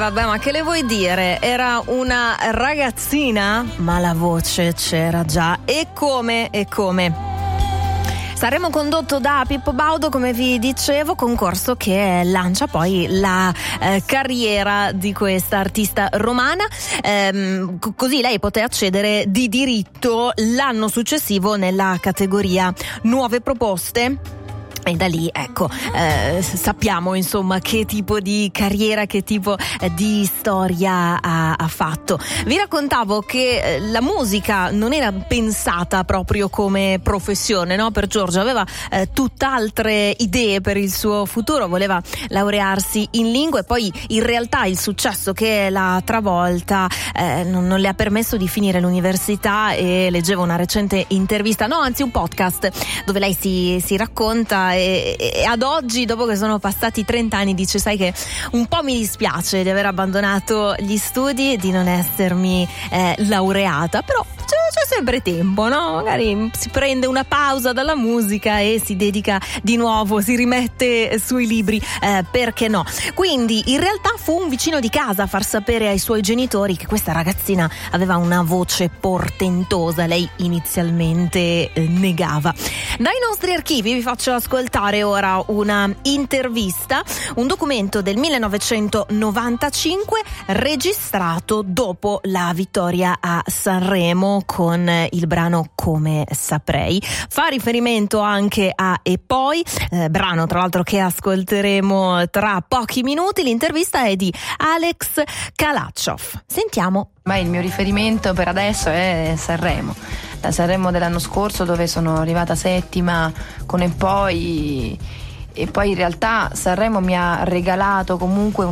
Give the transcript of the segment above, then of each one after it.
vabbè, ma che le vuoi dire? Era una ragazzina, ma la voce c'era già. E come? Saremo condotto da Pippo Baudo, come vi dicevo, concorso che lancia poi la carriera di questa artista romana, così lei poté accedere di diritto l'anno successivo nella categoria Nuove Proposte. E da lì, ecco, sappiamo insomma che tipo di carriera, che tipo di storia ha fatto. Vi raccontavo che la musica non era pensata proprio come professione, no? Per Giorgia aveva tutt'altre idee per il suo futuro, voleva laurearsi in lingue e poi in realtà il successo che l'ha travolta non le ha permesso di finire l'università. E leggevo una recente intervista, no, anzi un podcast dove lei si racconta e ad oggi, dopo che sono passati 30 anni, dice: sai che un po' mi dispiace di aver abbandonato gli studi e di non essermi laureata, però c'è sempre tempo, no? Magari si prende una pausa dalla musica e si dedica di nuovo, si rimette sui libri, perché no? Quindi in realtà fu un vicino di casa a far sapere ai suoi genitori che questa ragazzina aveva una voce portentosa. Lei inizialmente negava. Dai nostri archivi vi faccio ascoltare ora una intervista, un documento del 1995 registrato dopo la vittoria a Sanremo con il brano Come Saprei. Fa riferimento anche a E poi, brano tra l'altro che ascolteremo tra pochi minuti. L'intervista è di Alex Kalachov. Sentiamo. Ma il mio riferimento per adesso è Sanremo. Da Sanremo dell'anno scorso, dove sono arrivata settima con E poi in realtà Sanremo mi ha regalato comunque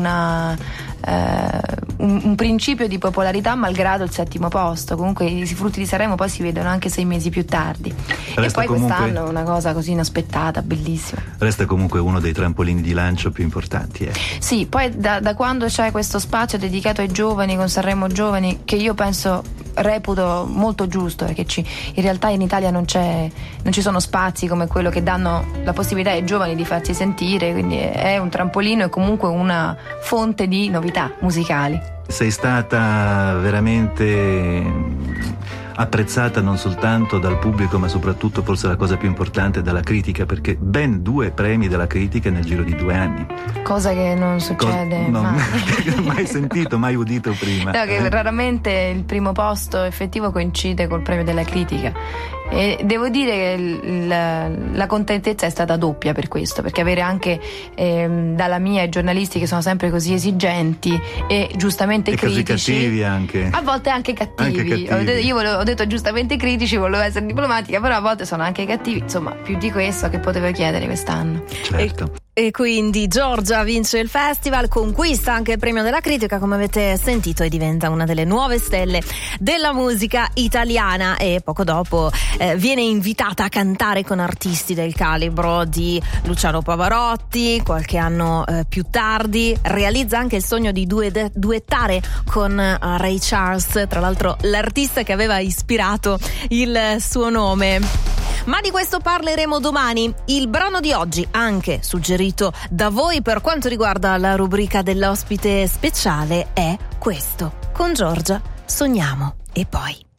un principio di popolarità malgrado il settimo posto. Comunque i frutti di Sanremo poi si vedono anche 6 mesi più tardi. Resta e poi comunque quest'anno una cosa così inaspettata, bellissima. Resta comunque uno dei trampolini di lancio più importanti. Sì, poi da quando c'è questo spazio dedicato ai giovani con Sanremo Giovani, che io reputo molto giusto, perché in realtà in Italia non ci sono spazi come quello che danno la possibilità ai giovani di farsi sentire, quindi è un trampolino e comunque una fonte di novità musicali. Sei stata veramente apprezzata non soltanto dal pubblico, ma soprattutto, forse la cosa più importante, dalla critica, perché ben 2 premi della critica nel giro di 2 anni. Cosa che non succede mai. Mai sentito, mai udito prima. No, che raramente il primo posto effettivo coincide col premio della critica. E devo dire che la contentezza è stata doppia per questo, perché avere anche dalla mia i giornalisti che sono sempre così esigenti e giustamente critici, così cattivi anche, a volte anche cattivi. Io ho detto giustamente critici, volevo essere diplomatica, però a volte sono anche cattivi. Insomma, più di questo che potevo chiedere quest'anno. Certo. E quindi Giorgia vince il festival, conquista anche il premio della critica, come avete sentito, e diventa una delle nuove stelle della musica italiana. E poco dopo viene invitata a cantare con artisti del calibro di Luciano Pavarotti. Qualche anno più tardi realizza anche il sogno di duettare con Ray Charles, tra l'altro l'artista che aveva ispirato il suo nome. Ma di questo parleremo domani. Il brano di oggi, anche suggerito da voi per quanto riguarda la rubrica dell'ospite speciale, è questo. Con Giorgia sogniamo E poi.